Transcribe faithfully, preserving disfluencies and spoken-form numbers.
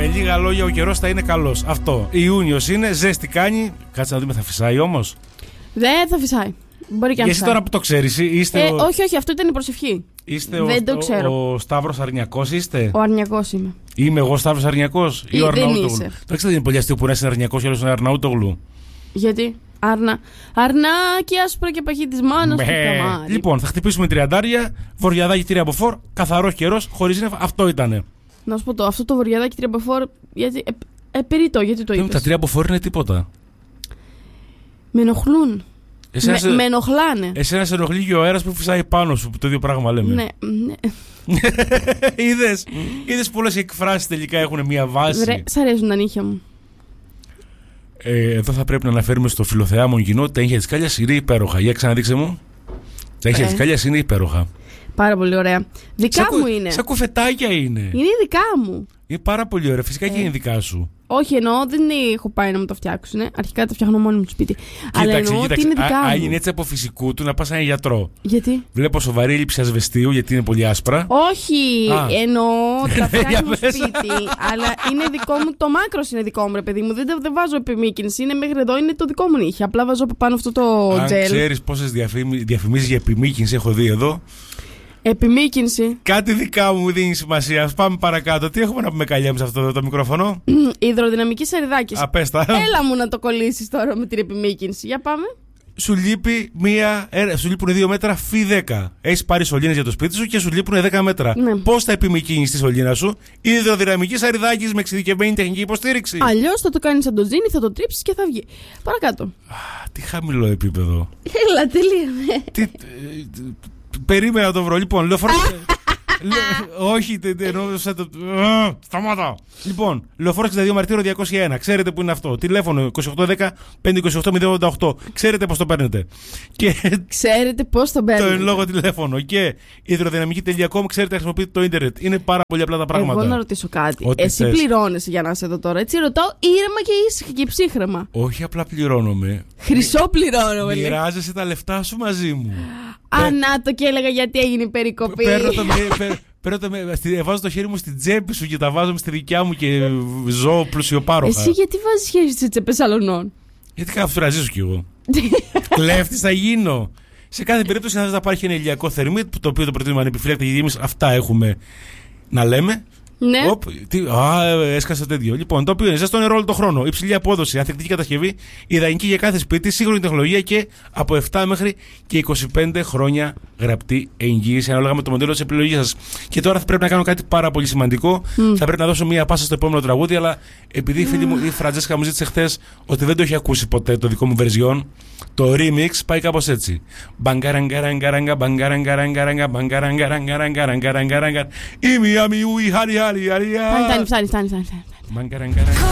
λίγα λόγια, ο καιρός θα είναι καλός. Αυτό. Ιούνιος είναι, ζέστη κάνει. Κάτσε να δούμε, θα φυσάει όμως. Δεν θα φυσάει. Μπορεί και να και εσύ τώρα που το ξέρεις, είστε. Ε, ο... Όχι, όχι, αυτό ήταν η προσευχή. Είστε δεν ο, το ξέρω. Ο, ο Σταύρος Αρνιακός είστε. Ο Αρνιακός είμαι. Είμαι εγώ Σταύρος Αρνιακός ή, ή ο Αρναούτογλου. Το ξέρετε, είναι πολύ αστείο που να είσαι Αρνιακός και άλλο είναι Αρναούτογλου. Γιατί? Άρνα. Αρνάκι, άσπρο και παχύ της μάνας του καμάρι. Λοιπόν, θα χτυπήσουμε τριαντάρια, βορειαδάκι τρία από φορ, καθαρός καιρός, χωρίς νεφ, αυτό ήτανε. Να σου πω το, αυτό το βορειαδάκι τρία από φορ, γιατί. Ε, ε, περιττό, γιατί το είπες. Τα τρία από φορ είναι τίποτα. Με ενοχλούν. Εσένα με, σε... με ενοχλάνε. Εσένα σε ενοχλεί και ο αέρας που φυσάει πάνω σου, που το ίδιο πράγμα λέμε. Ναι, ναι. Είδες, είδες πολλές εκφράσεις τελικά έχουν μια βάση. Βρε, σ' αρέσουν τα νύχια μου. Ε, εδώ θα πρέπει να αναφέρουμε στο φιλοθεάμον κοινό τα νύχια της Κάλιας είναι υπέροχα. Για ξαναδείξε μου. Τα νύχια ε. της Κάλιας είναι υπέροχα. Πάρα πολύ ωραία. Δικά σαν μου κου... είναι. Σαν κουφετάκια είναι. Είναι δικά μου. Είναι πάρα πολύ ωραία. Φυσικά ε. και είναι δικά σου. Όχι, εννοώ δεν έχω πάει να μου το φτιάξουν. Αρχικά τα φτιάχνω μόνη μου στο σπίτι. Κοίταξε, αλλά εννοώ κοίταξε, ότι είναι δικά α, μου. Αν είναι έτσι από φυσικού του να πας έναν γιατρό. Γιατί? Βλέπω σοβαρή έλλειψη ασβεστίου γιατί είναι πολύ άσπρα. Όχι, α. εννοώ τα φτιάχνω σπίτι. Αλλά είναι δικό μου. Το μάκρος είναι δικό μου, ρε παιδί μου. Δεν, δεν βάζω επιμήκυνση. Είναι μέχρι εδώ, είναι το δικό μου νύχι. Απλά βάζω από πάνω αυτό το αν τζελ. Αν ξέρεις πόσες διαφημίσεις για επιμήκυνση έχω δει εδώ. Επιμήκυνση. Κάτι δικά μου δίνει σημασία. Ας πάμε παρακάτω. Τι έχουμε να πούμε καλιά σε αυτό το μικρόφωνο. Υδροδυναμική σαριδάκηση. Απέστα. Έλα μου να το κολλήσεις τώρα με την επιμήκυνση. Για πάμε. Σου λείπει μία. Ε, σου λείπουν δύο μέτρα φι δέκα. Έχεις πάρει σωλήνες για το σπίτι σου και σου λείπουν δέκα μέτρα. Ναι. Πώς θα επιμηκύνεις τη σωλήνα σου? Υδροδυναμική σαριδάκηση με εξειδικευμένη τεχνική υποστήριξη. Αλλιώς θα το κάνεις σαν το τζίνι, θα το τρίψεις και θα βγει. Παρακάτω. Α, τι χαμηλό επίπεδο. Έλα, τελείω. Τι. Περίμενα να το βρω. Λοιπόν, λεωφορείο. Όχι, εννοώ. Σταμάτα. Λοιπόν, λεωφόρο εξήντα δύο Μαρτίρο διακόσια ένα. Ξέρετε που είναι αυτό. Τηλέφωνο είκοσι οκτώ δέκα πεντακόσια είκοσι οκτώ μηδέν ογδόντα οκτώ. Ξέρετε πώς το παίρνετε. Ξέρετε πώς το παίρνετε. Το εν λόγω τηλέφωνο. Και υδροδυναμική τελεία κομ. Ξέρετε να χρησιμοποιείτε το ίντερνετ. Είναι πάρα πολύ απλά τα πράγματα. Εγώ να ρωτήσω κάτι. Ό,τι Εσύ θες. Πληρώνεσαι για να είσαι εδώ τώρα. Έτσι ρωτάω ήρεμα και ήσυχα και ψύχρεμα. Όχι απλά πληρώνομαι. Χρυσό πληρώνομαι. Μοιράζεσαι τα λεφτά σου μαζί μου. Α, να το και έλεγα γιατί έγινε η περικοπή. Παίρνω το, παίρνω το, βάζω το χέρι μου στην τσέπη σου και τα βάζω στη δικιά μου και ζω πλουσιοπάροχα. Εσύ γιατί βάζεις χέρι στις τσέπες αλωνών? Γιατί καυστραζίζω κι εγώ. Κλέφτης θα γίνω. Σε κάθε περίπτωση θα υπάρχει ένα ηλιακό θερμίτ, το οποίο το προτείνουμε ανεπιφύλακτα, γιατί εμείς αυτά έχουμε να λέμε. Ναι. Οπ, τι, α, έσκασε τέτοιο. Λοιπόν, το οποίο είναι ζεστό νερό όλο τον χρόνο. Υψηλή απόδοση, ανθεκτική κατασκευή, ιδανική για κάθε σπίτι, σύγχρονη τεχνολογία και από επτά μέχρι και είκοσι πέντε χρόνια γραπτή εγγύηση, ανάλογα με το μοντέλο της επιλογής σας. Και τώρα θα πρέπει να κάνω κάτι πάρα πολύ σημαντικό. Mm. Θα πρέπει να δώσω μία πάσα στο επόμενο τραγούδι, αλλά επειδή η φίλη μου η Φραντζέσκα μου ζήτησε χθες ότι δεν το έχει ακούσει ποτέ το δικό μου version, το remix πάει κάπως έτσι. Μπαγκαραγκαραγκαραγκα, μπαγκαραγκαραγκαραγκα, μπαγκαραγκαραγκαραγκα. Φτάνει, φτάνει, φτάνει, φτάνει.